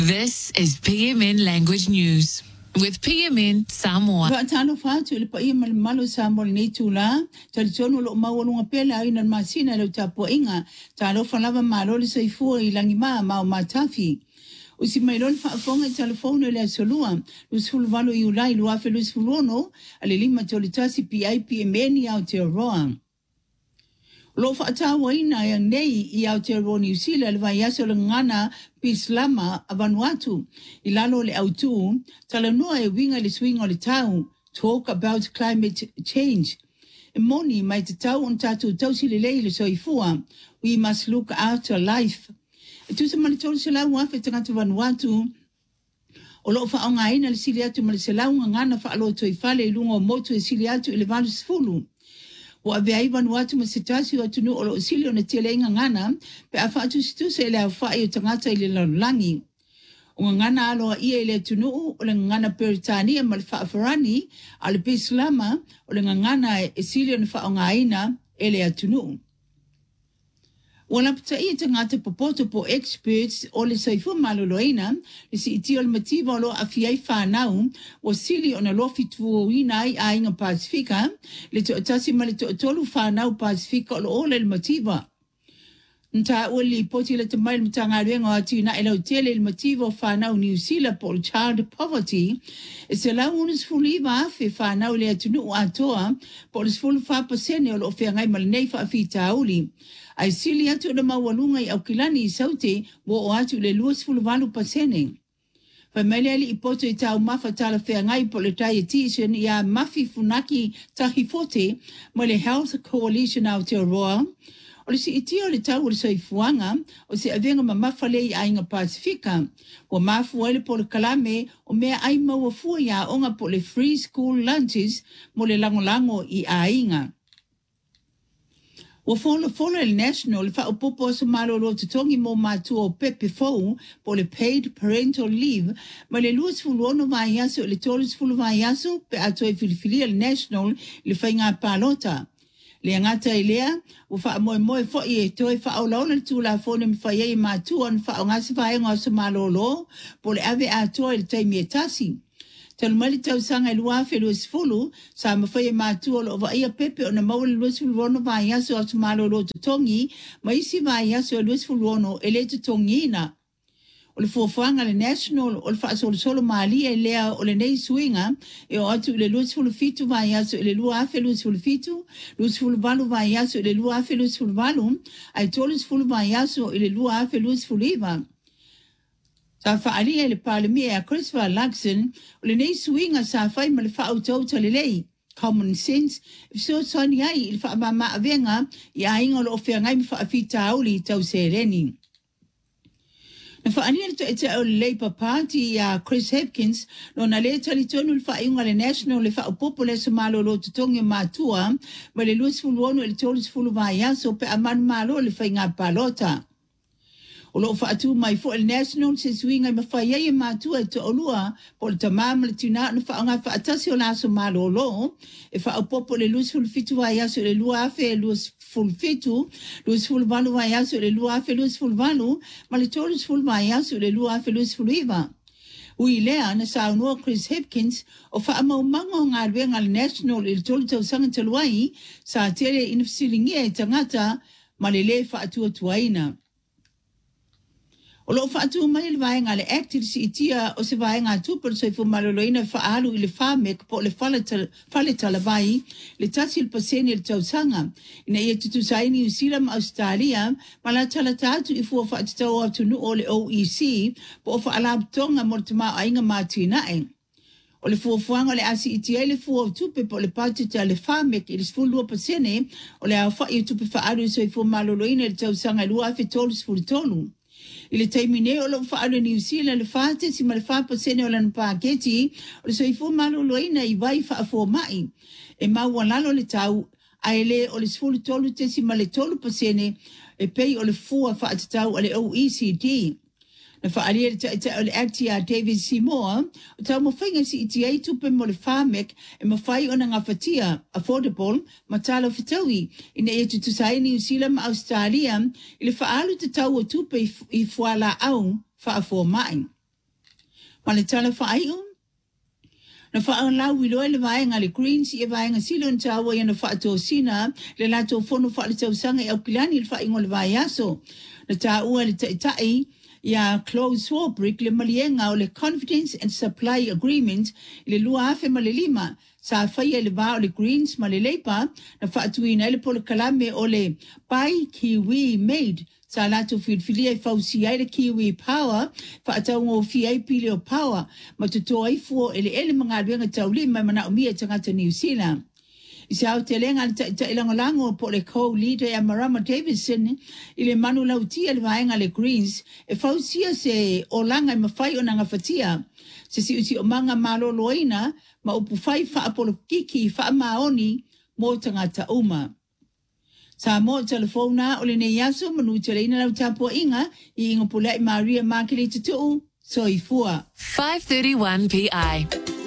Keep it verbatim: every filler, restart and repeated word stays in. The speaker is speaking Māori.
This is P M N Language News with P M N Samoa. Tano fatu ile pa ia malo Samoa ni tula talichono lo mawalunga pela ina masina lo tapo inga talo falava malo le soifua ilangi ma ma matafi usimailon fa fonga telefone le solua lusul valo iulai lu afe lusulono ale lima tolitasi P I P M N ya Aotearoa. Lo fa tawa ina yang nei i Aotearoa New Zealand va yaso le ngana pislama Vanuatu ilalo le autu talanoa e winga le swinga le tau talk about climate change. Moni mai te tau on tatu tausi le leile soifua we must look after life. Tu se manitolo se lau wafe tangata Vanuatu o lo fa onga ina le sili atu ma le se lau ngana fa alo toifale ilunga o motu e sili atu ile valu sifulu. Wa vei Vanuatu ma sitasi o tunu o lo sili o na tele inga ngana pe a fa atu situ se ile a fa i o tangata ile lalangi. O ngana alo a ia ile tunu o le ngana Peritania ma le fa afarani a le Pislama o le ngana e sili o na fa onga ina ile a tunu. Wala pata ia tangata popoto po experts o le saifu maloloina le si iti o le mativa o lo a fiai whanau o sili o na lofi tuoina ai a inga Pasifika le to atasi ma le to tolu whanau Pasifika o lo ole le mativa. Nta uli poti le tamai le matanga renga o ati na ila utele le mativa o whanau New Zealand po child poverty e se lau unis fuliva afe whanau le atunu o atoa po le sfulu wha pasene o lo ofea ngai malinei wha afi tauli. Ai sili atu na mawalunga i au kilani i saute wo o atu le luas fuluvalu pasene. Whameleli i poto i tau mafa tala whea ngai po le dietitian i a mafi funaki tahifote mo le Health Coalition Aotearoa. O le si iti o le tau o le soifuanga o se avenga ma mafale i ainga Pasifika. Wa mafu ele po le kalame o mea ai maua fua ia onga po le free school lunches mo le langolango i ainga. Wa fola fola el national le fa upopo sa malo lo tutongi mo matu o pepe fou po le paid parental leave ma le luas fuluono vaiaso le tolis fulu vaiaso pe ato e filifili el national le fa inga palota. Le ngata ilea u fa moe moe fo i e toi fa au launa le tula fone mi fa yei matu on fa o ngasi fa enga sa malo lo po le ave ato e le taimi e tasi. Tanu mali tau sanga i lua fe luas fulu, sa mawhaia mātua lo wa ia pepe o na maule luas fulu rono vai yaso atu malo lo tutongi, ma isi vai yaso e luas fulu rono e le tutongi ina. O le fuafuanga le national, o le wha solo solo maali e lea o le nei suinga, e o atu le luas fulu fitu vai yaso e le lua afe luas fulu fitu, luas fulu valu vai yaso e le lua afe luas fulu valu, ai tolis fulu vai yaso e le lua afe luas fulu iwa. Sa whaalia le palemia a Christopher Luxon, o le nei suinga sa whai ma le whautau talelei. Common sense, if so soni ai il whaamama avenga, i a inga lo ofea ngai mi whaafita auli tau se reni. Na whaania to ete o le Labour Party a Chris Hipkins, no na le tali tonu le whainga le national le whaupopo le samalo lo tutongi mātua, ma le luas fulu onu e le tolis fulu vaiaso pe amanu malo le whainga palota. O lo fa atu mai fo el national se swinga ma fa ye ma tu e to olua por tamam le tina no fa nga fa atasi o laso malo lo e fa o popo le luz ful fitu va ya so le lua fe luz ful fitu luz ful valu va ya so le lua fe luz ful valu ma le to luz ful va ya so le lua fe luz ful iva ui lea na sa no Chris Hipkins o fa ma mango nga venga le national il to to sanga telwai sa tele infsilingi e tangata ma le le fa atu tuaina. O lo whaatu mai le vaenga le active si itia o se vaenga tupur so i fu maloloina whaalu i le whamek po le whale talawai le tasi il paseni il tausanga. Ina ia tutu saini usilam Australia ma la talatatu i fu o whaatitau atu nu o le O E C po o whaalab tonga mortama a inga mātinae. O le fuafuanga le asi itia le fua tupe po le patita le whamek i le sfulua pasene o le au wha i tupe whaalu so i fu maloloina le tausanga lua afe tolu sfulu tolu. I le taimine o lo whaalo New Zealand le whaate si ma le whaapa sene o lana pāketi o le soifu malo loina i vai whaafua mai. E maua lalo le tau a ele o le sfulu tolu te si ma le tolu pasene e pei o le fua whaatatau o le O E C D. Na whaalia o le acti a David Seymour o tau mo whainga si iti ai tupe mo le whamek e ma whai o na ngawhatia affordable ma talo whitaui ina e tutu sai New Zealand ma Australia i le whaalu te tau o tupe i whala au whaafua mai. Ma le tala whaaiu. Na whaau lau wiloe le vaenga le Greens i e vaenga silon tawa ia na whaato sina le lato fono whaale tau sanga i au kilani le whaingo le vai aso. Na ta ua le taitai ia close Swarbrick le malienga o le Confidence and Supply Agreement le lua afe ma le lima. Sa whaia le va o le Greens ma le Labour na whaatuina le polo kalame o le Buy Kiwi Made. Sa lato whilwhilia i whausi ai le Kiwi Power, whaatau ngō fi ai pili o Power, ma tuto ai fuo ele ele mga ruenga tau lima mana umia tangata New Zealand. I se au te lenga le ta ilangolango po le co-leader ya Marama Davidson, i le manu lautia le vaenga le Greens, e whausia se o langa i mawhai o nanga whatia. Se si uti o manga malo loina, ma upu whai wha apolo kiki wha maoni mo tangata uma. Sa mo telefona o le nei aso manu te leina lau tapua inga i ingo pulai Maria Makili tutu so i fua. five thirty-one P I.